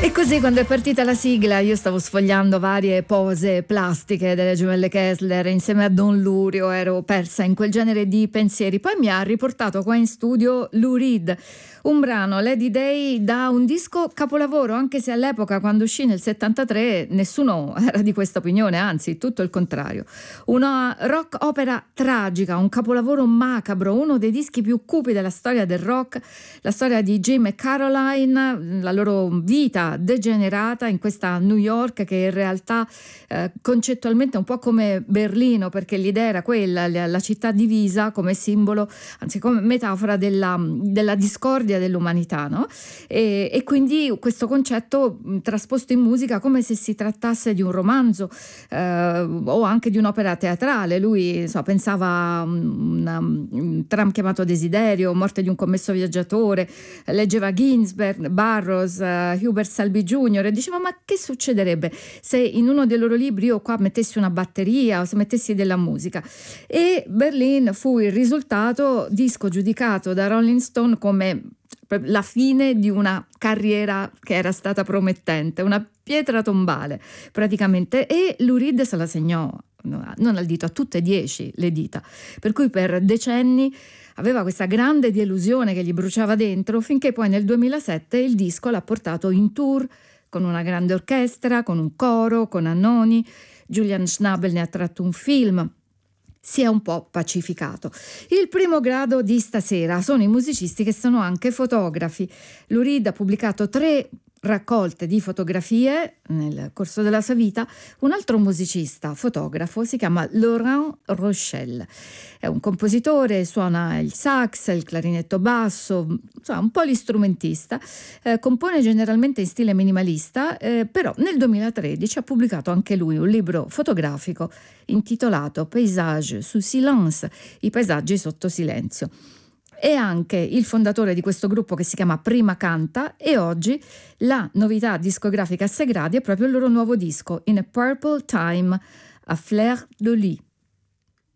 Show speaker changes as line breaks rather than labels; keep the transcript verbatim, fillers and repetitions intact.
E così, quando è partita la sigla, io stavo sfogliando varie pose plastiche delle gemelle Kessler insieme a Don Lurio, ero persa in quel genere di pensieri. Poi mi ha riportato qua in studio Lou Reed, un brano, Lady Day, da un disco capolavoro, anche se all'epoca, quando uscì nel settantatré, nessuno era di questa opinione, anzi tutto il contrario. Una rock opera tragica, un capolavoro macabro, uno dei dischi più cupi della storia del rock, la storia di Jim e Caroline, la loro vita degenerata in questa New York che in realtà eh, concettualmente è un po' come Berlino, perché l'idea era quella, la, la città divisa come simbolo, anzi come metafora della, della discordia dell'umanità, no? E, e quindi questo concetto mh, trasposto in musica come se si trattasse di un romanzo eh, o anche di un'opera teatrale. Lui so, pensava a un, un tram chiamato Desiderio, Morte di un commesso viaggiatore, leggeva Ginsberg, Burroughs, uh, Hubert Selby Junior e diceva: ma che succederebbe se in uno dei loro libri io qua mettessi una batteria o se mettessi della musica? E Berlin fu il risultato, disco giudicato da Rolling Stone come la fine di una carriera che era stata promettente, una pietra tombale praticamente, e Lou Reed se la segnò non al dito, a tutte e dieci le dita, per cui per decenni aveva questa grande delusione che gli bruciava dentro, finché poi nel duemilasette il disco l'ha portato in tour con una grande orchestra, con un coro, con Annoni. Julian Schnabel ne ha tratto un film. Si è un po' pacificato. Il primo grado di stasera sono i musicisti che sono anche fotografi. Lou Reed ha pubblicato tre raccolte di fotografie nel corso della sua vita. Un altro musicista fotografo si chiama Laurent Rochelle, è un compositore, suona il sax, il clarinetto basso, insomma un polistrumentista, eh, compone generalmente in stile minimalista, eh, però nel duemilatredici ha pubblicato anche lui un libro fotografico intitolato Paysage sous silence, i paesaggi sotto silenzio. È anche il fondatore di questo gruppo che si chiama Prima Canta, e oggi la novità discografica a sei gradi è proprio il loro nuovo disco, In a Purple Time, a Fleur de Lis.